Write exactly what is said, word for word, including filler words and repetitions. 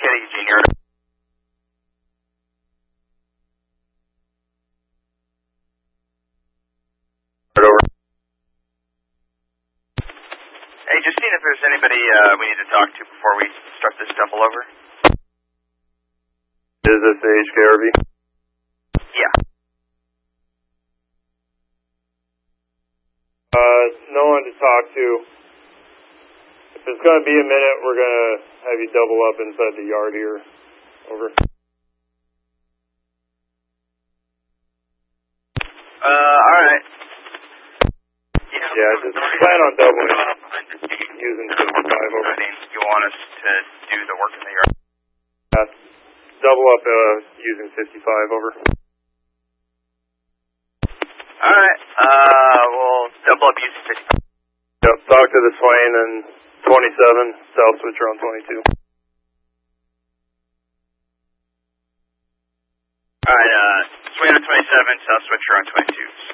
Kennedy Junior Over. Hey, just seeing if there's anybody uh, we need to talk to before we start this double over. Is this the H K R V? Yeah. Uh, no one to talk to. If it's going to be a minute, we're going to have you double up inside the yard here. Over. Uh, alright. Yeah, yeah, just plan on doubling using fifty-five over. You want us to do the work in the yard? Yeah, double up uh, using fifty-five over. Alright, uh, we'll double up using fifty-five. Yep, talk to the Swain and twenty-seven, south switcher on twenty-two. Alright, uh, Swain on twenty-seven, south switcher on twenty-two.